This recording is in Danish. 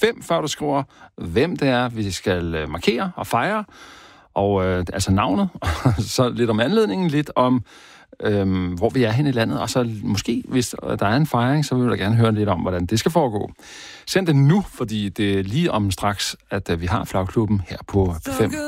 5, før du skriver, hvem det er, vi skal markere og fejre. Og altså navnet, så lidt om anledningen, lidt om, hvor vi er henne i landet. Og så måske, hvis der er en fejring, så vil jeg da gerne høre lidt om, hvordan det skal foregå. Send det nu, fordi det er lige om straks, at vi har Flagklubben her på 5.